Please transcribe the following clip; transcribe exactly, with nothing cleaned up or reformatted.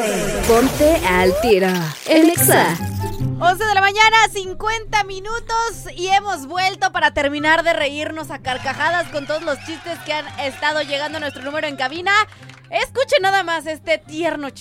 Ponte al tiro en Exa. once de la mañana, cincuenta minutos y hemos vuelto para terminar de reírnos a carcajadas con todos los chistes que han estado llegando a nuestro número en cabina. Escuchen nada más este tierno